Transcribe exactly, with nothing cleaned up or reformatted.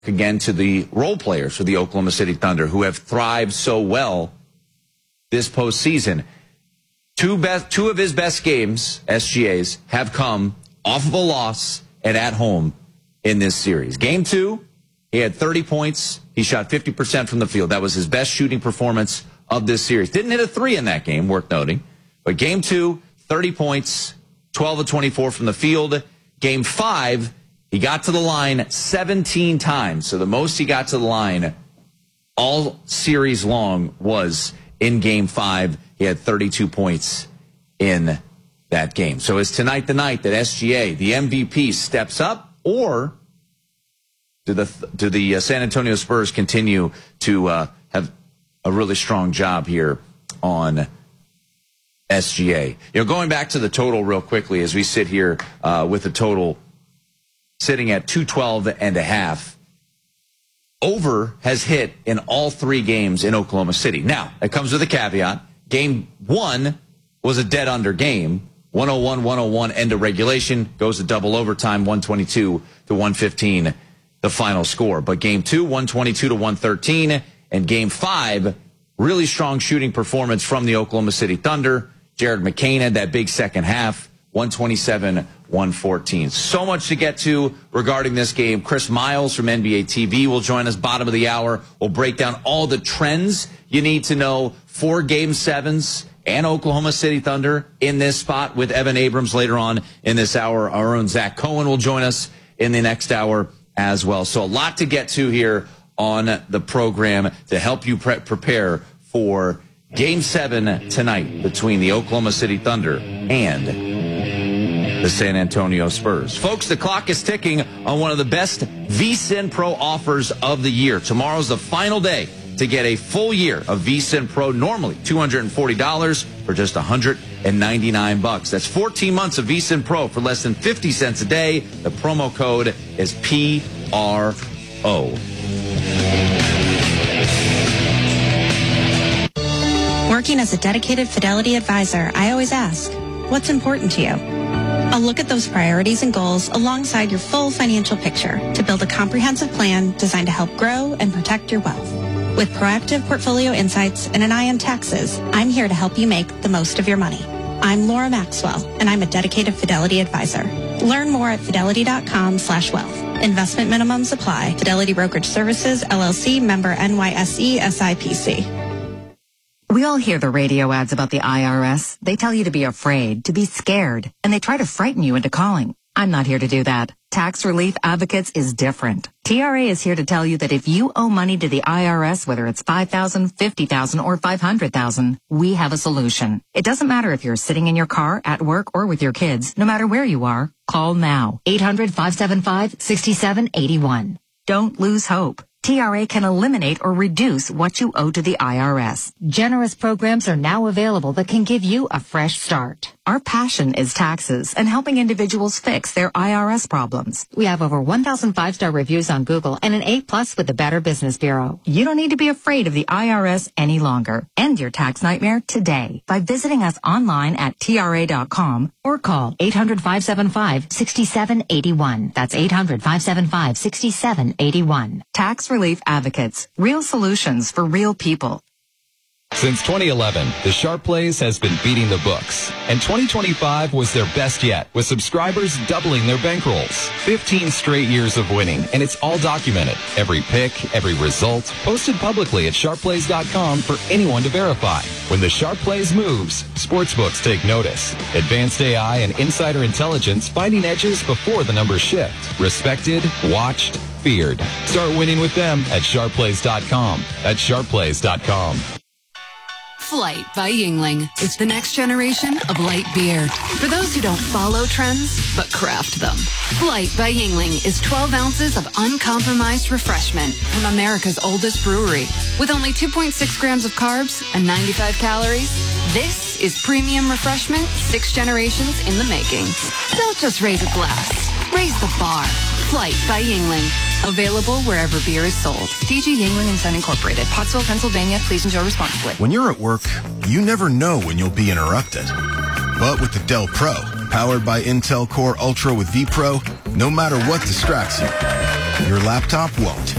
again to the role players for the Oklahoma City Thunder who have thrived so well this postseason. Two best, two of his best games, S G A's, have come off of a loss and at home in this series. Game two, he had thirty points. He shot fifty percent from the field. That was his best shooting performance of this series. Didn't hit a three in that game, worth noting. But game two, thirty points, twelve of twenty-four from the field. Game five, he got to the line seventeen times. So the most he got to the line all series long was in game five. He had thirty-two points in that game. So is tonight the night that S G A, the M V P, steps up, or do the do the uh, San Antonio Spurs continue to uh, have a really strong job here on S G A? You know, going back to the total real quickly as we sit here uh, with the total sitting at two twelve and a half. Over has hit in all three games in Oklahoma City. Now, it comes with a caveat. Game one was a dead under game. one oh one one oh one end of regulation. Goes to double overtime, one twenty-two to one fifteen, the final score. But game two, one twenty-two to one thirteen. And game five, really strong shooting performance from the Oklahoma City Thunder. Jared McCain had that big second half, one twenty-seven one fourteen. So much to get to regarding this game. Chris Miles from N B A T V will join us bottom of the hour. We'll break down all the trends you need to know for game sevens and Oklahoma City Thunder in this spot with Evan Abrams later on in this hour. Our own Zach Cohen will join us in the next hour as well. So a lot to get to here on the program to help you pre- prepare for Game seven tonight between the Oklahoma City Thunder and the San Antonio Spurs. Folks, the clock is ticking on one of the best V S I N Pro offers of the year. Tomorrow's the final day to get a full year of V S I N Pro, normally two hundred forty dollars for just one hundred ninety-nine bucks. That's fourteen months of V S I N Pro for less than fifty cents a day. The promo code is P R O. Working as a dedicated Fidelity advisor, I always ask, what's important to you? I'll look at those priorities and goals alongside your full financial picture to build a comprehensive plan designed to help grow and protect your wealth. With proactive portfolio insights and an eye on taxes, I'm here to help you make the most of your money. I'm Laura Maxwell, and I'm a dedicated Fidelity advisor. Learn more at fidelity.com slash wealth. Investment minimums apply. Fidelity Brokerage Services, L L C, member N Y S E S I P C. We all hear the radio ads about the I R S. They tell you to be afraid, to be scared, and they try to frighten you into calling. I'm not here to do that. Tax Relief Advocates is different. T R A is here to tell you that if you owe money to the I R S, whether it's five thousand dollars, fifty thousand dollars, or five hundred thousand dollars, we have a solution. It doesn't matter if you're sitting in your car, at work, or with your kids. No matter where you are, call now. eight hundred, five seven five, six seven eight one. Don't lose hope. T R A can eliminate or reduce what you owe to the I R S. Generous programs are now available that can give you a fresh start. Our passion is taxes and helping individuals fix their I R S problems. We have over one thousand five-star reviews on Google and an A plus with the Better Business Bureau. You don't need to be afraid of the I R S any longer. End your tax nightmare today by visiting us online at T R A dot com or call eight hundred, five seven five, six seven eight one. That's eight hundred, five seven five, six seven eight one. Tax Relief Advocates. Real solutions for real people. Since twenty eleven, the Sharp Plays has been beating the books, and twenty twenty-five was their best yet, with subscribers doubling their bankrolls. fifteen straight years of winning, and it's all documented. Every pick, every result, posted publicly at sharp plays dot com for anyone to verify. When the Sharp Plays moves, sportsbooks take notice. Advanced A I and insider intelligence finding edges before the numbers shift. Respected, watched, feared. Start winning with them at sharp plays dot com. That's sharp plays dot com. Flight by Yuengling is the next generation of light beer. For those who don't follow trends, but craft them. Flight by Yuengling is twelve ounces of uncompromised refreshment from America's oldest brewery. With only two point six grams of carbs and ninety-five calories, this is premium refreshment six generations in the making. Don't just raise a glass, raise the bar. Flight by Yuengling. Available wherever beer is sold. D G Yuengling and Son Incorporated. Pottsville, Pennsylvania. Please enjoy responsibly. When you're at work, you never know when you'll be interrupted. But with the Dell Pro, powered by Intel Core Ultra with vPro, no matter what distracts you, Your laptop won't.